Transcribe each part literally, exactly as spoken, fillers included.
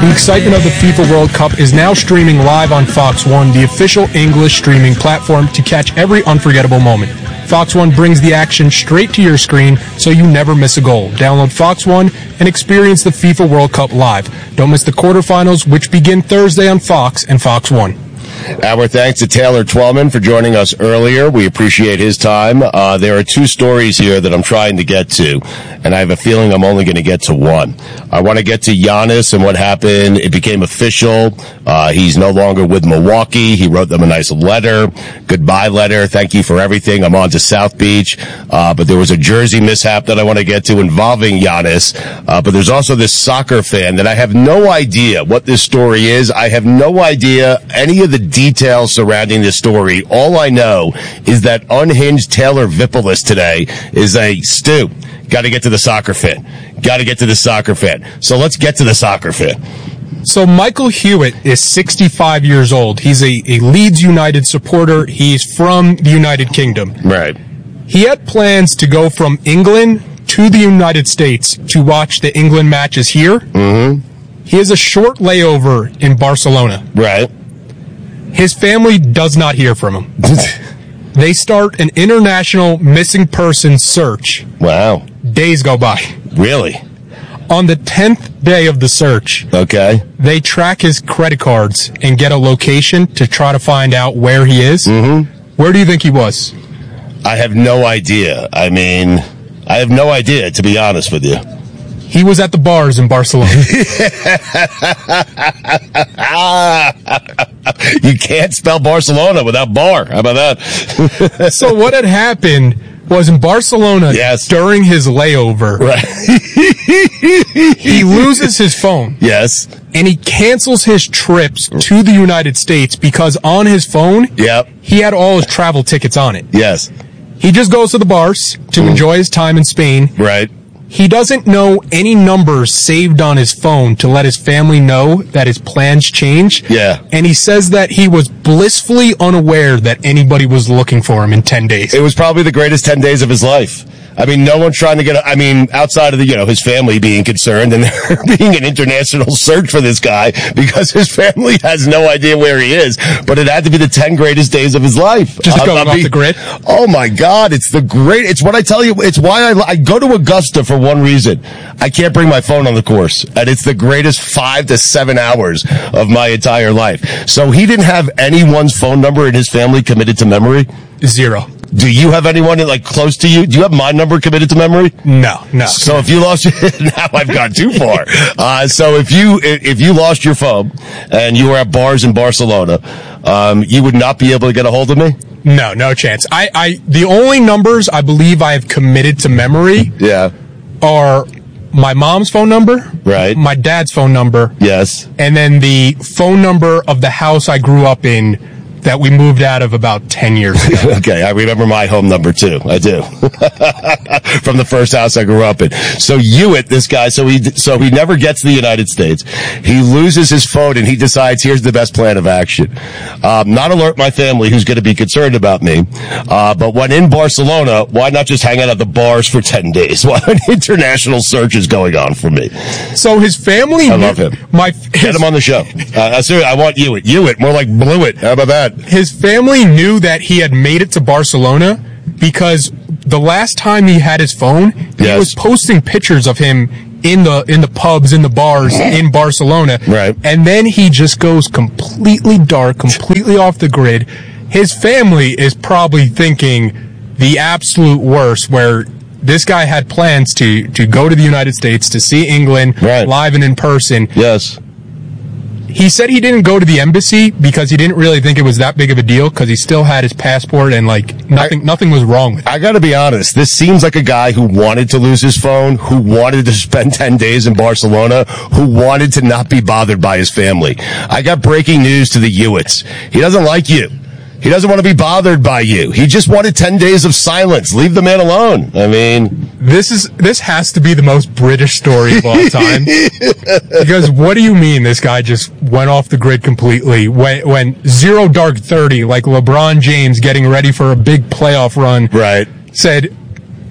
The excitement of the FIFA World Cup is now streaming live on Fox One, the official English streaming platform, to catch every unforgettable moment. Fox One brings the action straight to your screen so you never miss a goal. Download Fox One and experience the FIFA World Cup live. Don't miss the quarterfinals, which begin Thursday on Fox and Fox One. Our thanks to Taylor Twellman for joining us earlier. We appreciate his time. Uh, there are two stories here that I'm trying to get to, and I have a feeling I'm only going to get to one. I want to get to Giannis and what happened. It became official. Uh, he's no longer with Milwaukee. He wrote them a nice letter, goodbye letter. Thank you for everything. I'm on to South Beach. Uh, but there was a jersey mishap that I want to get to involving Giannis. Uh, but there's also this soccer fan that I have no idea what this story is. I have no idea any of the details surrounding this story. All I know is that unhinged Taylor Vipolis today is a Stu. Got to get to the soccer fan. Got to get to the soccer fan. So let's get to the soccer fan. So Michael Hewitt is sixty-five years old. He's a, a Leeds United supporter. He's from the United Kingdom. Right. He had plans to go from England to the United States to watch the England matches here. Mm-hmm. He has a short layover in Barcelona. Right. His family does not hear from him. They start an international missing person search. Wow. Days go by. Really? On the tenth day of the search, okay, they track his credit cards and get a location to try to find out where he is. Mm-hmm. Where do you think he was? I have no idea. I mean, I have no idea, to be honest with you. He was at the bars in Barcelona. You can't spell Barcelona without bar. How about that? So what had happened was in Barcelona, yes, during his layover, right. He loses his phone. Yes. And he cancels his trips to the United States because on his phone, yep, he had all his travel tickets on it. Yes. He just goes to the bars to mm. enjoy his time in Spain. Right. He doesn't know any numbers saved on his phone to let his family know that his plans change. Yeah. And he says that he was blissfully unaware that anybody was looking for him in ten days. It was probably the greatest ten days of his life. I mean, no one's trying to get, I mean, outside of the, you know, his family being concerned and there being an international search for this guy because his family has no idea where he is, but it had to be the ten greatest days of his life. Just uh, going I off mean, the grid? Oh my God, it's the great, it's what I tell you, it's why I, I go to Augusta for one reason. I can't bring my phone on the course, and it's the greatest five to seven hours of my entire life. So he didn't have anyone's phone number in his family committed to memory? Zero. Do you have anyone like close to you? Do you have my number committed to memory? No, no. So if you lost, now I've gone too far. Uh, so if you if you lost your phone and you were at bars in Barcelona, um, you would not be able to get a hold of me? No, no chance. I, I the only numbers I believe I have committed to memory, yeah, are my mom's phone number, right, my dad's phone number, yes, and then the phone number of the house I grew up in that we moved out of about ten years ago. Okay, I remember my home number too. I do. From the first house I grew up in. So Hewitt, this guy, so he so he never gets to the United States. He loses his phone and he decides, here's the best plan of action. Um, not alert my family who's going to be concerned about me. Uh, but when in Barcelona, why not just hang out at the bars for ten days while an international search is going on for me? So his family... I love him. My, his, Get him on the show. Uh, seriously, I want Hewitt. Hewitt, more like Blewett. How about that? His family knew that he had made it to Barcelona because the last time he had his phone, he yes. was posting pictures of him in the in the pubs, in the bars in Barcelona. Right. And then he just goes completely dark, completely off the grid. His family is probably thinking the absolute worst, where this guy had plans to, to go to the United States to see England right. live and in person. Yes. He said he didn't go to the embassy because he didn't really think it was that big of a deal because he still had his passport and, like, nothing I, nothing was wrong with it. I gotta be honest, this seems like a guy who wanted to lose his phone, who wanted to spend ten days in Barcelona, who wanted to not be bothered by his family. I got breaking news to the Hewitts. He doesn't like you. He doesn't want to be bothered by you. He just wanted ten days of silence. Leave the man alone. I mean... This is this has to be the most British story of all time. Because what do you mean this guy just went off the grid completely? When, when zero dark thirty, like LeBron James getting ready for a big playoff run, right. said,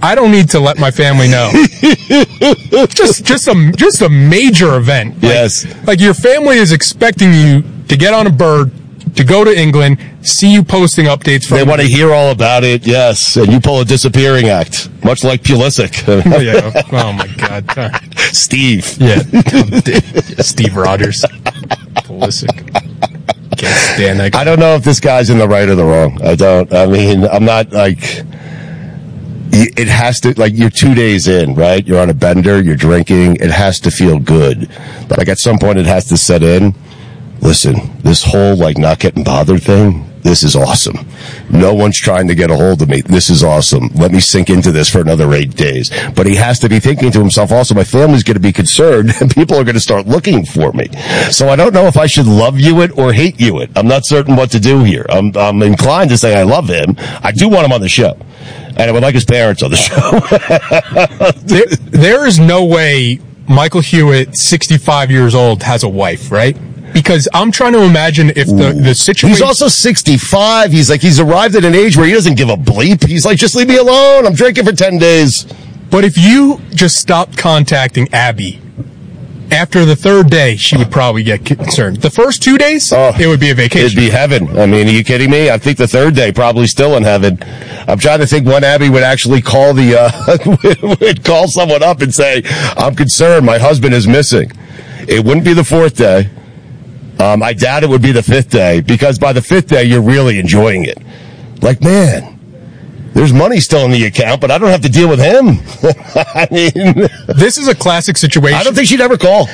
I don't need to let my family know. just, just a, just a major event. Like, yes. Like your family is expecting you to get on a bird, to go to England, see you posting updates from. They want to hear all about it, yes. And you pull a disappearing act, much like Pulisic. Oh, yeah. Oh, my God. Steve. Yeah. Steve Rogers. Pulisic. Can't stand that guy. I don't know if this guy's in the right or the wrong. I don't. I mean, I'm not like. It has to, like, you're two days in, right? You're on a bender, you're drinking. It has to feel good. Like, at some point, it has to set in. Listen, this whole, like, not getting bothered thing, this is awesome. No one's trying to get a hold of me. This is awesome. Let me sink into this for another eight days. But he has to be thinking to himself also, my family's going to be concerned and people are going to start looking for me. So I don't know if I should love you it or hate you it. I'm not certain what to do here. I'm, I'm inclined to say I love him. I do want him on the show. And I would like his parents on the show. there, there is no way Michael Hewitt, sixty-five years old, has a wife, right? Because I'm trying to imagine if the, the situation... He's also sixty-five. He's like, he's arrived at an age where he doesn't give a bleep. He's like, just leave me alone. I'm drinking for ten days. But if you just stopped contacting Abby, after the third day, she would probably get concerned. The first two days, oh, it would be a vacation. It'd be heaven. I mean, are you kidding me? I think the third day, probably still in heaven. I'm trying to think when Abby would actually call the, uh, would call someone up and say, I'm concerned, my husband is missing. It wouldn't be the fourth day. Um, I doubt it would be the fifth day, because by the fifth day, you're really enjoying it. Like, man, there's money still in the account, but I don't have to deal with him. I mean, this is a classic situation. I don't think she'd ever call.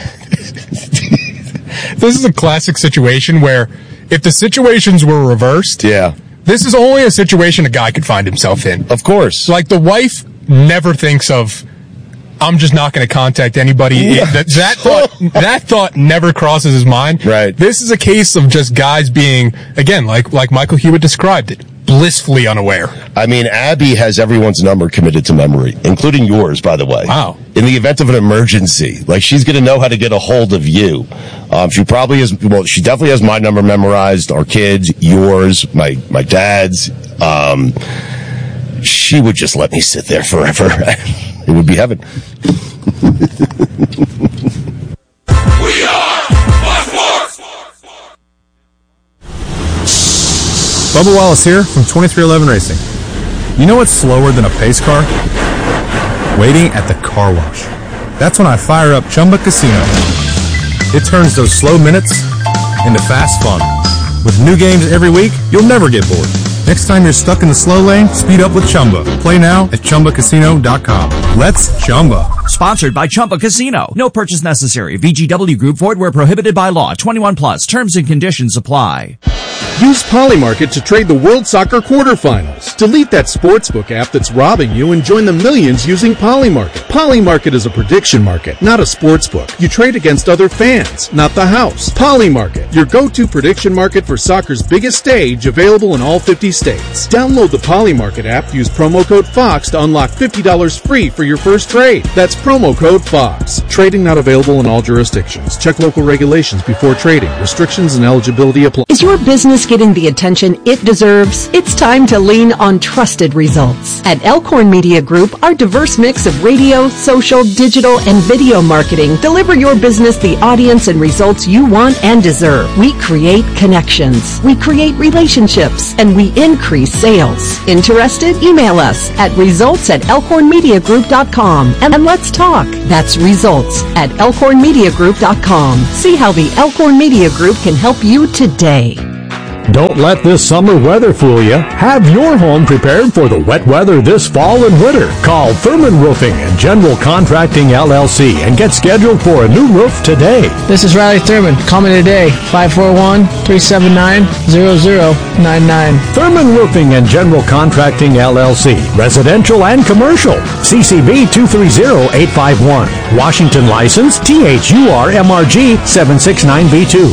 This is a classic situation where if the situations were reversed, yeah, this is only a situation a guy could find himself in. Of course. Like, the wife never thinks of, I'm just not going to contact anybody. that, that thought, that thought never crosses his mind. Right. This is a case of just guys being, again, like, like Michael Hewitt described it, blissfully unaware. I mean, Abby has everyone's number committed to memory, including yours, by the way. Wow. In the event of an emergency, like, she's going to know how to get a hold of you. Um, she probably has, well, she definitely has my number memorized, our kids, yours, my, my dad's. Um, she would just let me sit there forever. It would be heaven. We are Fox Sports. Bubba Wallace here from twenty-three eleven Racing. You know what's slower than a pace car? Waiting at the car wash. That's when I fire up Chumba Casino. It turns those slow minutes into fast fun. With new games every week, you'll never get bored. Next time you're stuck in the slow lane, speed up with Chumba. Play now at Chumba Casino dot com. Let's Chumba. Sponsored by Chumba Casino. No purchase necessary. V G W Group. Void where prohibited by law. twenty-one plus. Terms and conditions apply. Use Polymarket to trade the World Soccer quarterfinals. Delete that sportsbook app that's robbing you and join the millions using Polymarket. Polymarket is a prediction market, not a sportsbook. You trade against other fans, not the house. Polymarket, your go-to prediction market for soccer's biggest stage, available in all fifty states. Download the Polymarket app, use promo code FOX to unlock fifty dollars free for your first trade. That's promo code FOX. Trading not available in all jurisdictions. Check local regulations before trading. Restrictions and eligibility apply. Is your business getting the attention it deserves? It's time to lean on trusted results. At Elkhorn Media Group, our diverse mix of radio, social, digital, and video marketing deliver your business the audience and results you want and deserve. We create connections, we create relationships, and we increase sales. Interested? Email us at results at elkhorn media group dot com and, and let's talk. That's results at elkhorn media group dot com. See how the Elkhorn Media Group can help you today. Don't let this summer weather fool you. Have your home prepared for the wet weather this fall and winter. Call Thurman Roofing and General Contracting L L C and get scheduled for a new roof today. This is Riley Thurman. Call me today, five four one, three seven nine, zero zero nine nine. Thurman Roofing and General Contracting L L C. Residential and commercial. C C B two three zero eight five one. Washington license T H U R M R G seven six nine B two.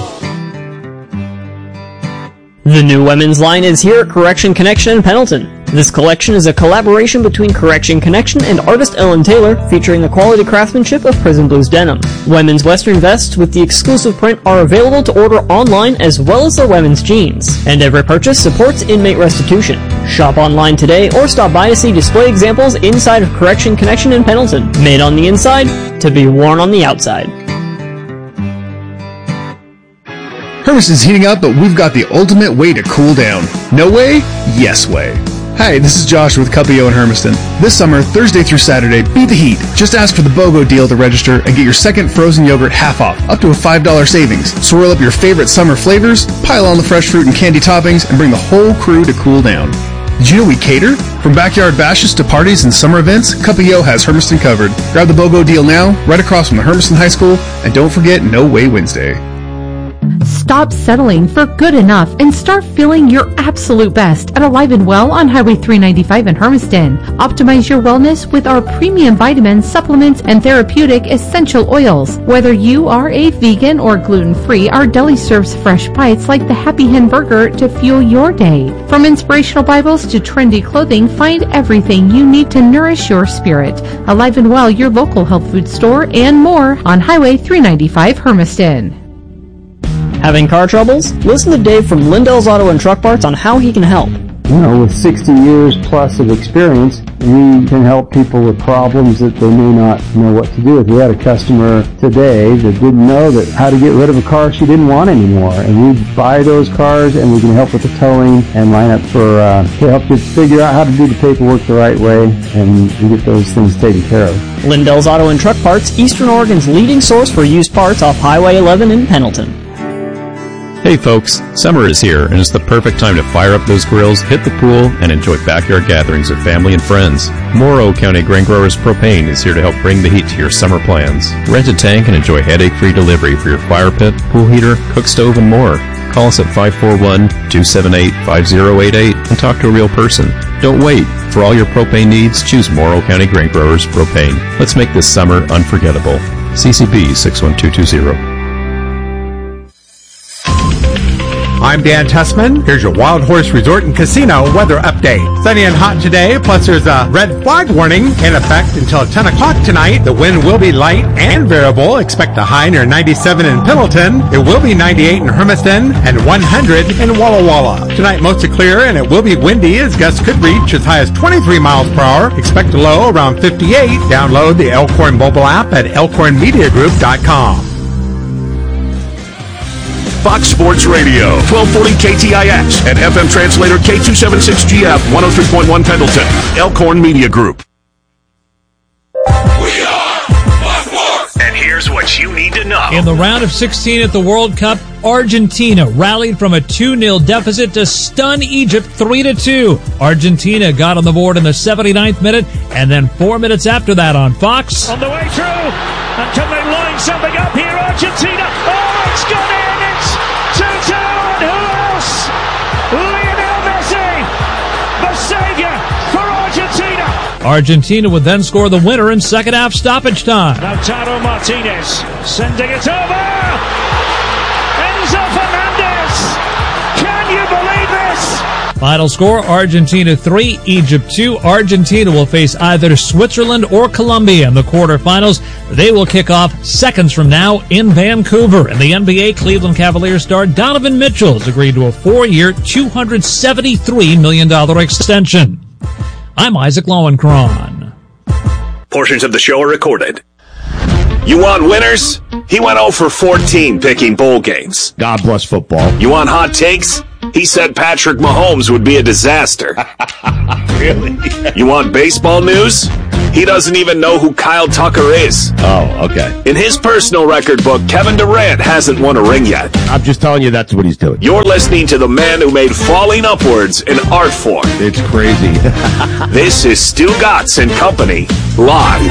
The new women's line is here at Correction Connection in Pendleton. This collection is a collaboration between Correction Connection and artist Ellen Taylor, featuring the quality craftsmanship of Prison Blues denim. Women's Western vests with the exclusive print are available to order online as well as their women's jeans. And every purchase supports inmate restitution. Shop online today or stop by to see display examples inside of Correction Connection in Pendleton. Made on the inside, to be worn on the outside. Hermiston's heating up, but we've got the ultimate way to cool down. No way? Yes way. Hi, this is Josh with Cuppio in Hermiston. This summer, Thursday through Saturday, beat the heat. Just ask for the BOGO deal to register and get your second frozen yogurt half off, up to a five dollars savings. Swirl up your favorite summer flavors, pile on the fresh fruit and candy toppings, and bring the whole crew to cool down. Did you know we cater? From backyard bashes to parties and summer events, Cuppio has Hermiston covered. Grab the BOGO deal now, right across from the Hermiston High School, and don't forget No Way Wednesday. Stop settling for good enough and start feeling your absolute best at Alive and Well on Highway three ninety-five in Hermiston. Optimize your wellness with our premium vitamins, supplements, and therapeutic essential oils. Whether you are a vegan or gluten-free, our deli serves fresh bites like the Happy Hen Burger to fuel your day. From inspirational Bibles to trendy clothing, find everything you need to nourish your spirit. Alive and Well, your local health food store, and more on Highway three ninety-five, Hermiston. Having car troubles? Listen to Dave from Lindell's Auto and Truck Parts on how he can help. You know, with sixty years plus of experience, we can help people with problems that they may not know what to do with. We had a customer today that didn't know that how to get rid of a car she didn't want anymore. And we buy those cars and we can help with the towing and line up for, uh, to help you figure out how to do the paperwork the right way and get those things taken care of. Lindell's Auto and Truck Parts, Eastern Oregon's leading source for used parts off Highway eleven in Pendleton. Hey folks, summer is here and it's the perfect time to fire up those grills, hit the pool, and enjoy backyard gatherings with family and friends. Morrow County Grain Growers Propane is here to help bring the heat to your summer plans. Rent a tank and enjoy headache-free delivery for your fire pit, pool heater, cook stove, and more. Call us at five four one, two seven eight, five zero eight eight and talk to a real person. Don't wait. For all your propane needs, choose Morrow County Grain Growers Propane. Let's make this summer unforgettable. C C B six one two two zero. I'm Dan Tessman. Here's your Wild Horse Resort and Casino weather update. Sunny and hot today, plus there's a red flag warning in effect until ten o'clock tonight. The wind will be light and variable. Expect a high near ninety-seven in Pendleton. It will be ninety-eight in Hermiston and one hundred in Walla Walla. Tonight mostly clear and it will be windy as gusts could reach as high as twenty-three miles per hour. Expect a low around fifty-eight. Download the Elkhorn mobile app at elkhorn media group dot com. Fox Sports Radio, twelve forty K T I X and F M translator K two seventy-six G F, one oh three point one Pendleton, Elkhorn Media Group. We are Fox Sports. And here's what you need to know. In the round of sixteen at the World Cup, Argentina rallied from a two nil deficit to stun Egypt three to two. Argentina got on the board in the seventy-ninth minute, and then four minutes after that on Fox. On the way through, and can they line something up here, Argentina? Oh, it's gone in! two two, and who else? Lionel Messi, the savior for Argentina. Argentina would then score the winner in second half stoppage time. Lautaro Martinez sending it over. Enzo Fernandez. Can you believe this? Final score, Argentina three, Egypt two. Argentina will face either Switzerland or Colombia in the quarterfinals. They will kick off seconds from now in Vancouver. In the N B A, Cleveland Cavaliers star Donovan Mitchell has agreed to a four-year, two hundred seventy-three million dollars extension. I'm Isaac Lowenkron. Portions of the show are recorded. You want winners? He went oh for fourteen picking bowl games. God bless football. You want hot takes? He said Patrick Mahomes would be a disaster. Really? You want baseball news? He doesn't even know who Kyle Tucker is. Oh, okay. In his personal record book, Kevin Durant hasn't won a ring yet. I'm just telling you that's what he's doing. You're listening to the man who made falling upwards an art form. It's crazy. This is Stu Gatz and Company, live.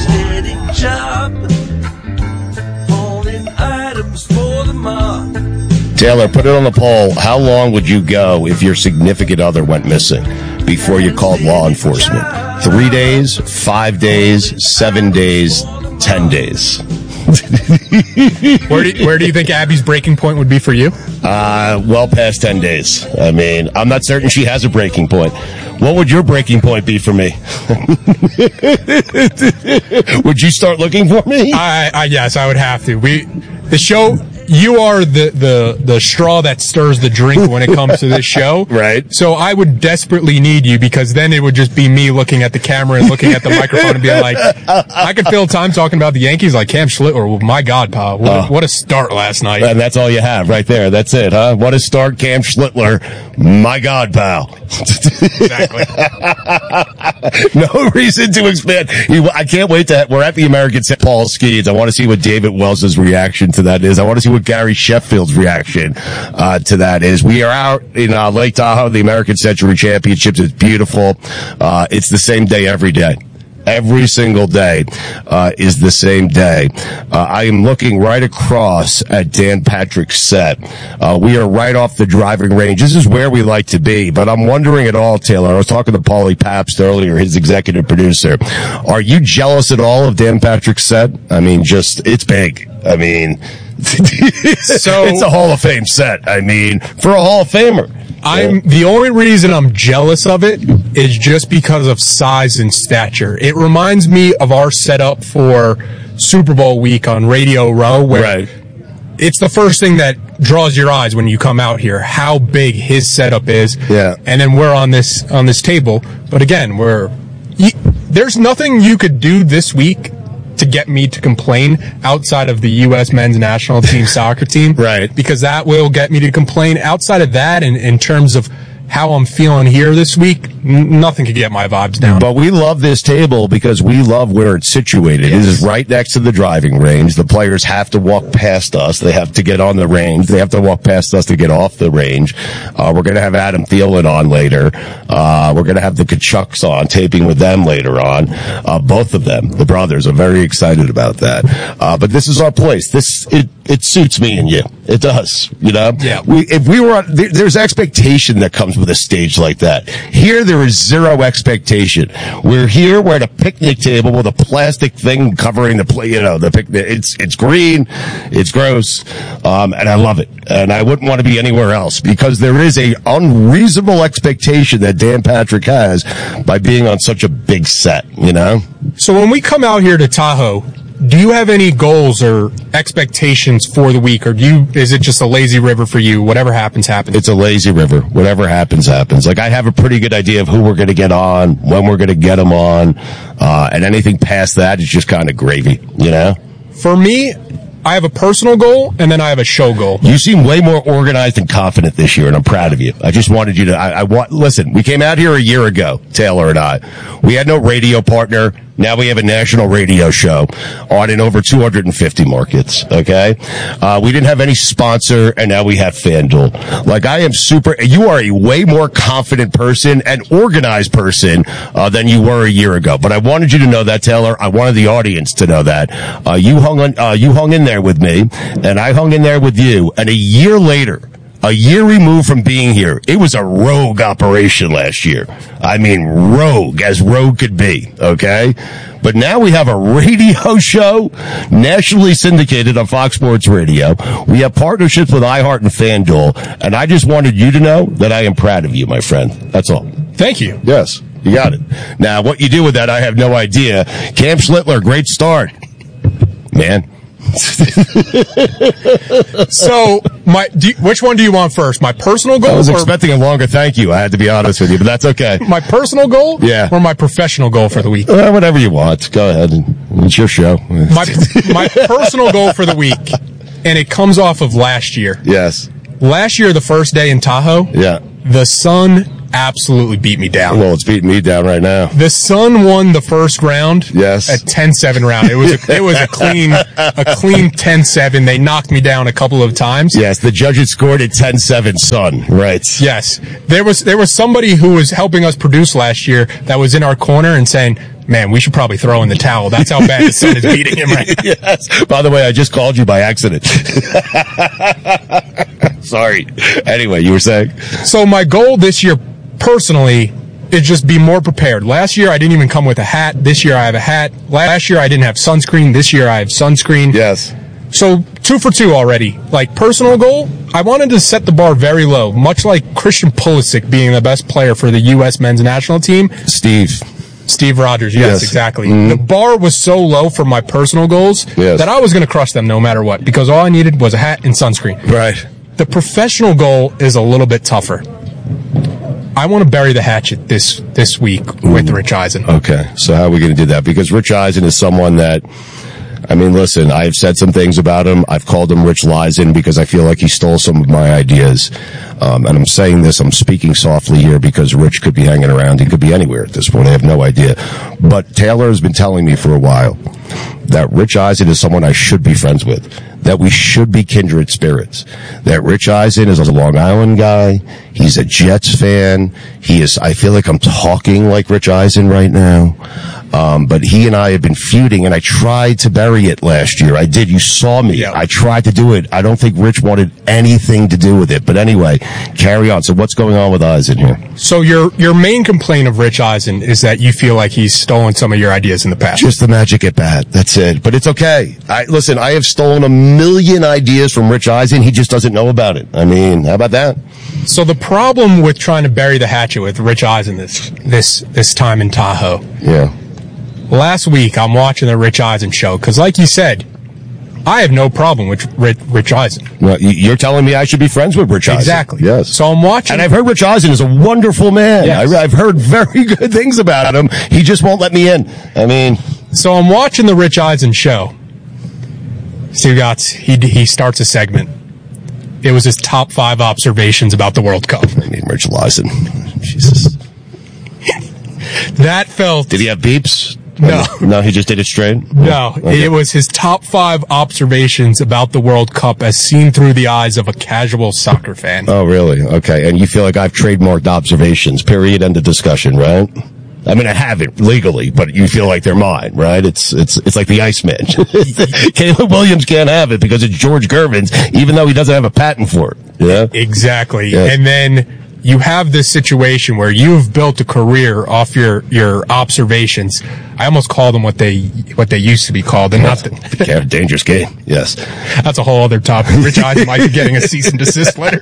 Taylor, put it on the poll. How long would you go if your significant other went missing before you called law enforcement? Three days, five days, seven days, ten days. where, do you, where do you think Abby's breaking point would be for you? Uh, well past ten days. I mean, I'm not certain she has a breaking point. What would your breaking point be for me? Would you start looking for me? I, I yes, I would have to. We the show. You are the, the, the straw that stirs the drink when it comes to this show. Right. So I would desperately need you, because then it would just be me looking at the camera and looking at the microphone and being like, I could fill time talking about the Yankees like Cam Schlittler. Well, my God, pal. What, uh, a, what a start last night. And that's all you have right there. That's it, huh? What a start, Cam Schlittler. My God, pal. Exactly. No reason to expand. I can't wait to, we're at the American Paul Skeens. I want to see what David Wells' reaction to that is. I want to see what Gary Sheffield's reaction uh, to that is. We are out in uh, Lake Tahoe, the American Century Championships. It's beautiful. Uh, it's the same day every day. Every single day uh, is the same day. Uh, I am looking right across at Dan Patrick's set. Uh, we are right off the driving range. This is where we like to be, but I'm wondering at all, Taylor, I was talking to Paulie Pabst earlier, his executive producer. Are you jealous at all of Dan Patrick's set? I mean, just, it's big. I mean, so it's a Hall of Fame set. I mean, for a Hall of Famer. I'm the only reason I'm jealous of it is just because of size and stature. It reminds me of our setup for Super Bowl week on Radio Row, where right. it's the first thing that draws your eyes when you come out here, how big his setup is. Yeah. And then we're on this on this table, but again, we're you, there's nothing you could do this week to get me to complain outside of the U S men's national team soccer team. Right. Because that will get me to complain. Outside of that, in, in terms of how I'm feeling here this week, n- nothing could get my vibes down. But we love this table because we love where it's situated. Yes. It is right next to the driving range. The players have to walk past us. They have to get on the range. They have to walk past us to get off the range. Uh, we're going to have Adam Thielen on later. Uh, we're going to have the Kachucks on, taping with them later on. Uh, both of them, the brothers, are very excited about that. Uh, but this is our place. This, it, it suits me and you. It does, you know? Yeah. We, if we were on, there, there's expectation that comes with a stage like that. Here, there is zero expectation. We're here, we're at a picnic table with a plastic thing covering the, pla- you know, the picnic. It's, it's green, it's gross, um, and I love it. And I wouldn't want to be anywhere else because there is a unreasonable expectation that Dan Patrick has by being on such a big set, you know? So when we come out here to Tahoe, do you have any goals or expectations for the week, or do you, is it just a lazy river for you? Whatever happens, happens. It's a lazy river. Whatever happens, happens. Like, I have a pretty good idea of who we're going to get on, when we're going to get them on, uh, and anything past that is just kind of gravy, you know? For me, I have a personal goal, and then I have a show goal. You seem way more organized and confident this year, and I'm proud of you. I just wanted you to, I, I want, listen, we came out here a year ago, Taylor and I. We had no radio partner. Now we have a national radio show on in over two hundred fifty markets, okay? Uh, we didn't have any sponsor, and now we have FanDuel. Like, I am super, you are a way more confident person and organized person uh, than you were a year ago. But I wanted you to know that, Taylor. I wanted the audience to know that. Uh, you hung on, uh, you hung in there with me, and I hung in there with you, and a year later, a year removed from being here, it was a rogue operation last year. I mean, rogue, as rogue could be, okay? But now we have a radio show, nationally syndicated on Fox Sports Radio. We have partnerships with iHeart and FanDuel, and I just wanted you to know that I am proud of you, my friend. That's all. Thank you. Yes, you got it. Now, what you do with that, I have no idea. Cam Schlittler, great start. Man. So, my, do you, which one do you want first? My personal goal? I was or expecting a longer thank you. I had to be honest with you, but that's okay. My personal goal? Yeah. Or my professional goal for the week? Uh, whatever you want. Go ahead. It's your show. My, my personal goal for the week, and it comes off of last year. Yes. Last year, the first day in Tahoe, yeah, the sun absolutely beat me down. Well, it's beating me down right now. The Sun won the first round. Yes. At ten seven round. It was a, it was a clean a clean ten seven. They knocked me down a couple of times. Yes, the judges scored at ten seven, Sun. Right. Yes. There was there was somebody who was helping us produce last year that was in our corner and saying, man, we should probably throw in the towel. That's how bad the Sun is beating him right now. Yes. By the way, I just called you by accident. Sorry. Anyway, you were saying? So my goal this year, personally, is just be more prepared. Last year, I didn't even come with a hat. This year, I have a hat. Last year, I didn't have sunscreen. This year, I have sunscreen. Yes. So, two for two already. Like, personal goal, I wanted to set the bar very low, much like Christian Pulisic being the best player for the U S men's national team. Steve. Steve Rogers, yes, Yes. exactly. Mhm. The bar was so low for my personal goals Yes. that I was going to crush them no matter what, because all I needed was a hat and sunscreen. Right. The professional goal is a little bit tougher. I want to bury the hatchet this this week with Rich Eisen. Okay, so how are we going to do that? Because Rich Eisen is someone that, I mean, listen, I've said some things about him. I've called him Rich Leisen because I feel like he stole some of my ideas. Um, and I'm saying this, I'm speaking softly here because Rich could be hanging around. He could be anywhere at this point. I have no idea. But Taylor has been telling me for a while that Rich Eisen is someone I should be friends with, that we should be kindred spirits, that Rich Eisen is a Long Island guy. He's a Jets fan. He is, I feel like I'm talking like Rich Eisen right now. Um, but he and I have been feuding, and I tried to bury it last year. I did. You saw me. Yeah. I tried to do it. I don't think Rich wanted anything to do with it. But anyway, carry on. So what's going on with Eisen here? So your your main complaint of Rich Eisen is that you feel like he's stolen some of your ideas in the past. Just the magic at bat. That's it. But it's okay. I, listen, I have stolen a million ideas from Rich Eisen. He just doesn't know about it. I mean, how about that? So the problem with trying to bury the hatchet with Rich Eisen this this this time in Tahoe. Yeah. Last week, I'm watching the Rich Eisen show because, like you said, I have no problem with Rich, Rich Eisen. Well, you- you're telling me I should be friends with Rich Eisen. Exactly. Yes. So I'm watching. And I've heard Rich Eisen is a wonderful man. Yes. I, I've heard very good things about him. He just won't let me in. I mean, So I'm watching the Rich Eisen show. Steve Gotts, he he starts a segment. It was his top five observations about the World Cup. I mean, Rich Eisen. Jesus. That felt. Did he have beeps? No. No, he just did it straight? No, Okay. it was his top five observations about the World Cup as seen through the eyes of a casual soccer fan. Oh, really? Okay. And you feel like I've trademarked observations, period, end of discussion, right? I mean, I haven't legally, but you feel like they're mine, right? It's it's it's like the Iceman. Caleb Williams can't have it because it's George Gervin's, even though he doesn't have a patent for it. Yeah, Exactly. Yes. And then you have this situation where you've built a career off your, your observations. I almost call them what they what they used to be called, and not the, yeah, dangerous game. Yes, that's a whole other topic. Rich Eisen might be getting a cease and desist letter.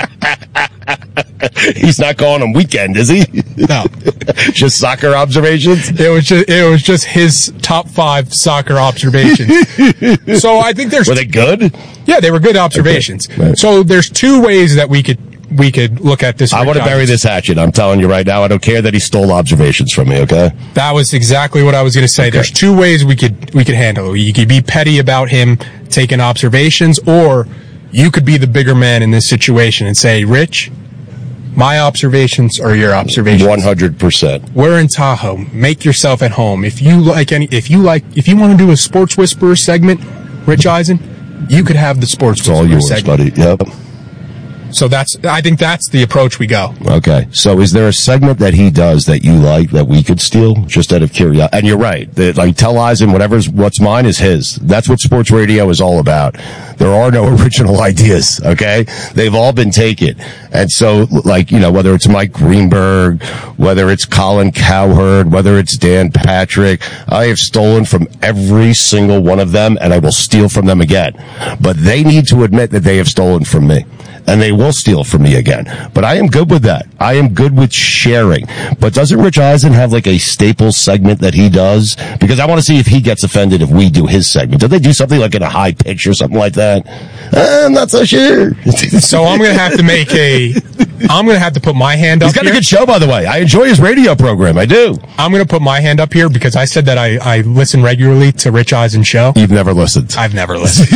He's not calling them weekend, is he? No, just soccer observations. it was just it was just his top five soccer observations. So I think there's Were they good? Yeah, they were good observations. Okay, right. So there's two ways that we could we could look at this. I want to bury this hatchet. I'm telling you right now. I don't care that he stole observations from me. Okay. That was exactly what I was going to say. Okay. There's two ways we could we could handle it. You could be petty about him taking observations, or you could be the bigger man in this situation and say, Rich, my observations are your observations. One hundred percent. We're in Tahoe. Make yourself at home. If you like any, if you like, if you want to do a Sports Whisperer segment, Rich Eisen, you could have the Sports It's all Whisperer yours, segment. buddy. Yep. So that's, I think that's the approach we go. Okay. So is there a segment that he does that you like that we could steal just out of curiosity? And you're right. That, like, tell Eisen whatever's, what's mine is his. That's what sports radio is all about. There are no original ideas. Okay. They've all been taken. And so, like, you know, whether it's Mike Greenberg, whether it's Colin Cowherd, whether it's Dan Patrick, I have stolen from every single one of them, and I will steal from them again. But they need to admit that they have stolen from me. And they will steal from me again. But I am good with that. I am good with sharing. But doesn't Rich Eisen have like a staple segment that he does? Because I want to see if he gets offended if we do his segment. Do they do something like in a high pitch or something like that? Uh, I'm not so sure. So I'm going to have to make a, I'm going to have to put my hand up He's got here. a good show, by the way. I enjoy his radio program. I do. I'm going to put my hand up here because I said that I, I listen regularly to Rich Eisen's show. You've never listened. I've never listened.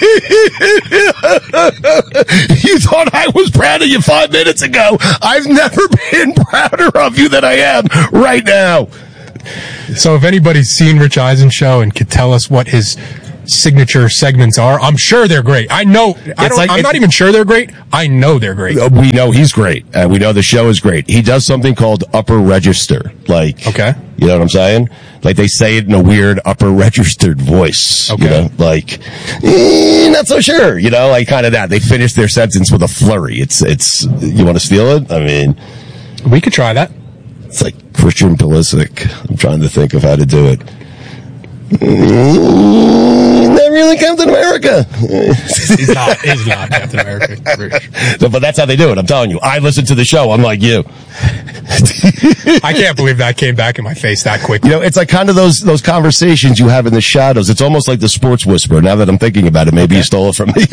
You thought I was proud of you five minutes ago. I've never been prouder of you than I am right now. So if anybody's seen Rich Eisen's show and could tell us what his signature segments are, I'm sure they're great. I know. I don't, like- I'm not even sure they're great. I know they're great. We know he's great. And we know the show is great. He does something called upper register. Like, okay. You know what I'm saying? Like they say it in a weird upper registered voice. Okay. You know, like, eh, not so sure. You know, like kind of that. They finish their sentence with a flurry. It's, it's, you want to steal it? I mean, we could try that. It's like Christian Pulisic. I'm trying to think of how to do it. Not really Captain America. He's not. He's not Captain America. No, but that's how they do it. I'm telling you. I listen to the show. Unlike you. I can't believe that came back in my face that quick. You know, it's like kind of those those conversations you have in the shadows. It's almost like the Sports Whisperer. Now that I'm thinking about it, maybe okay. you stole it from me.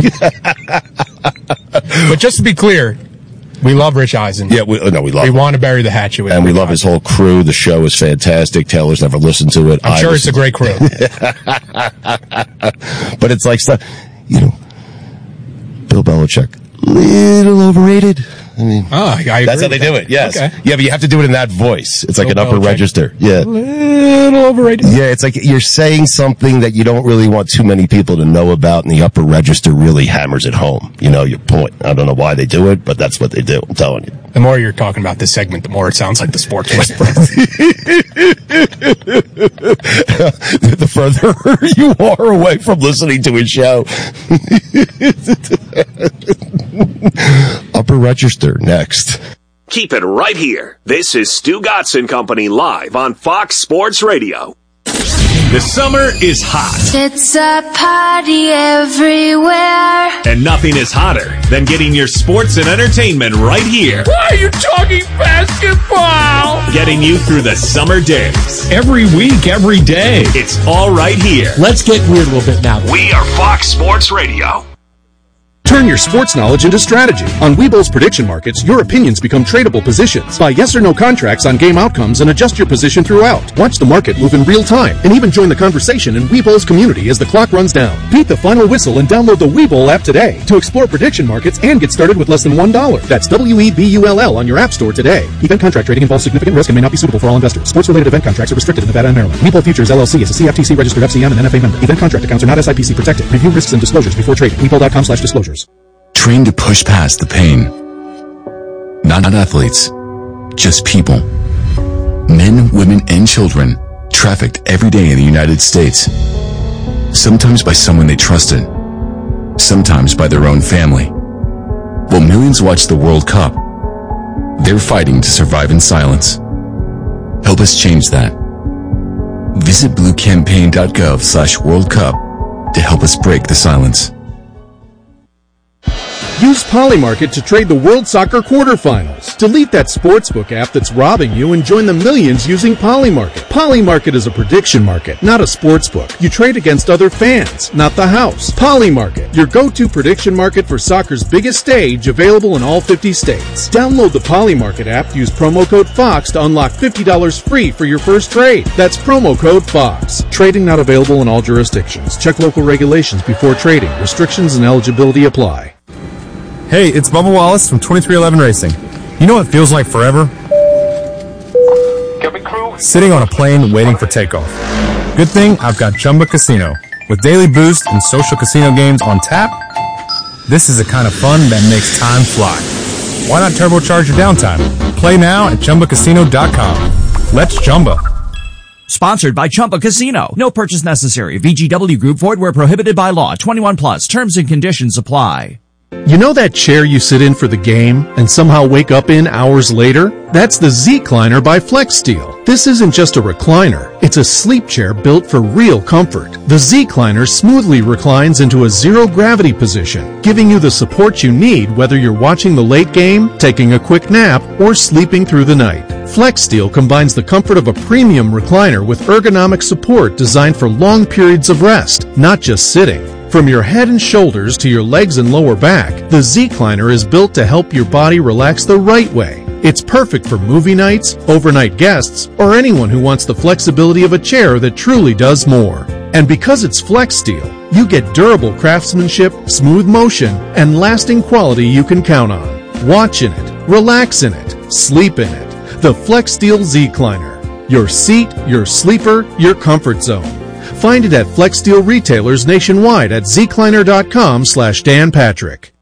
But just to be clear, we love Rich Eisen. Yeah, we, no, we love We him. want to bury the hatchet with And him. we love his whole crew. The show is fantastic. Taylor's never listened to it. I'm I sure it's a great crew. But it's like stuff, you know, Bill Belichick, little overrated. I mean, oh, I agree that's how they do it. Yes. Okay. Yeah, but you have to do it in that voice. It's like Bill an upper Belichick. register. Yeah. A little overrated. Yeah, it's like you're saying something that you don't really want too many people to know about, and the upper register really hammers it home. You know, your point. I don't know why they do it, but that's what they do. I'm telling you. The more you're talking about this segment, the more it sounds like the Sports Whisperer. The further you are away from listening to his show. Upper register next. Keep it right here. This is Stu Gotts and Company live on Fox Sports Radio. The summer is hot. It's a party everywhere. And nothing is hotter than getting your sports and entertainment right here. Why are you talking basketball? Getting you through the summer days. Every week, every day. It's all right here. Let's get weird a little bit now. We are Fox Sports Radio. Turn your sports knowledge into strategy. On Webull's prediction markets, your opinions become tradable positions. Buy yes or no contracts on game outcomes and adjust your position throughout. Watch the market move in real time and even join the conversation in Webull's community as the clock runs down. Beat the final whistle and download the Webull app today to explore prediction markets and get started with less than one dollar. That's W E B U L L on your app store today. Event contract trading involves significant risk and may not be suitable for all investors. Sports-related event contracts are restricted in Nevada and Maryland. Webull Futures L L C is a C F T C registered F C M and N F A member. Event contract accounts are not S I P C protected. Review risks and disclosures before trading. Webull.com slash disclosures. Train to push past the pain. Not athletes, just people. Men, women, and children trafficked every day in the United States. Sometimes by someone they trusted. Sometimes by their own family. While millions watch the World Cup, they're fighting to survive in silence. Help us change that. Visit bluecampaign.gov slash World Cup to help us break the silence. Use Polymarket to trade the World Soccer quarterfinals. Delete that sportsbook app that's robbing you and join the millions using Polymarket. Polymarket is a prediction market, not a sportsbook. You trade against other fans, not the house. Polymarket, your go-to prediction market for soccer's biggest stage, available in all fifty states. Download the Polymarket app, use promo code FOX to unlock fifty dollars free for your first trade. That's promo code FOX. Trading not available in all jurisdictions. Check local regulations before trading. Restrictions and eligibility apply. Hey, it's Bubba Wallace from twenty-three eleven Racing. You know what feels like forever? Sitting on a plane waiting for takeoff. Good thing I've got Chumba Casino. With daily boost and social casino games on tap, this is the kind of fun that makes time fly. Why not turbocharge your downtime? Play now at Chumba Casino dot com. Let's Chumba. Sponsored by Chumba Casino. No purchase necessary. V G W Group. Void where prohibited by law. twenty-one plus. Terms and conditions apply. You know that chair you sit in for the game and somehow wake up in hours later? That's the Z-Cliner by FlexSteel. This isn't just a recliner. It's a sleep chair built for real comfort. The Z-Cliner smoothly reclines into a zero-gravity position, giving you the support you need whether you're watching the late game, taking a quick nap, or sleeping through the night. FlexSteel combines the comfort of a premium recliner with ergonomic support designed for long periods of rest, not just sitting. From your head and shoulders to your legs and lower back, the Z-Cliner is built to help your body relax the right way. It's perfect for movie nights, overnight guests, or anyone who wants the flexibility of a chair that truly does more. And because it's FlexSteel, you get durable craftsmanship, smooth motion, and lasting quality you can count on. Watch in it, relax in it, sleep in it. The FlexSteel Z-Cliner. Your seat, your sleeper, your comfort zone. Find it at FlexSteel retailers nationwide at zcliner.com slash Dan Patrick.